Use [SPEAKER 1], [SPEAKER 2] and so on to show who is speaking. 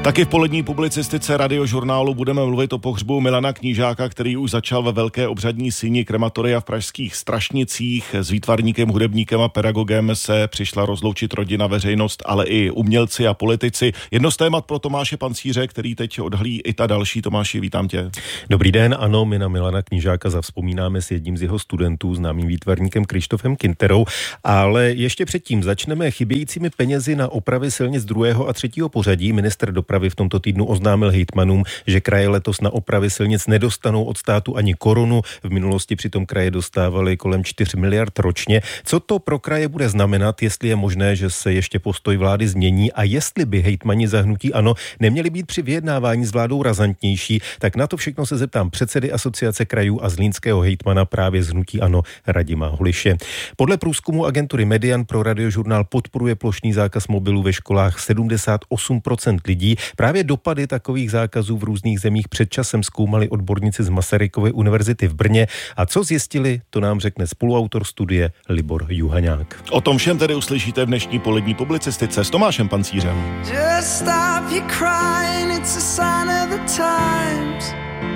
[SPEAKER 1] Taky v polední publicistice Radiožurnálu budeme mluvit o pohřbu Milana Knížáka, který už začal ve velké obřadní síni krematoria v pražských Strašnicích. S výtvarníkem, hudebníkem a pedagogem se přišla rozloučit rodina, veřejnost, ale i umělci a politici. Jedno z témat pro Tomáše Pancíře, který teď odhalí i ta další. Tomáši, vítám tě.
[SPEAKER 2] Dobrý den, ano, my na Milana Knížáka zavzpomínáme s jedním z jeho studentů, známým výtvarníkem Krištofem Kinterou, ale ještě předtím začneme chybějícími penězi na opravy silnic 2. a 3. pořadí. Ministr dopravy v tomto týdnu oznámil hejtmanům, že kraje letos na opravy silnic nedostanou od státu ani korunu. V minulosti přitom kraje dostávaly kolem 4 miliard ročně. Co to pro kraje bude znamenat, jestli je možné, že se ještě postoj vlády změní a jestli by hejtmani za hnutí ANO neměli být při vyjednávání s vládou razantnější, tak na to všechno se zeptám předsedy Asociace krajů a zlínského hejtmana právě z hnutí ANO Radima Holiše. Podle průzkumu agentury Median pro Radiožurnál podporuje plošný zákaz mobilů ve školách 78% lidí. Právě dopady takových zákazů v různých zemích před časem zkoumali odborníci z Masarykovy univerzity v Brně. A co zjistili, to nám řekne spoluautor studie Libor Juhaňák.
[SPEAKER 1] O tom všem tedy uslyšíte v dnešní polední publicistice s Tomášem Pancířem.
[SPEAKER 3] Just stop your crying, it's a sign of the times.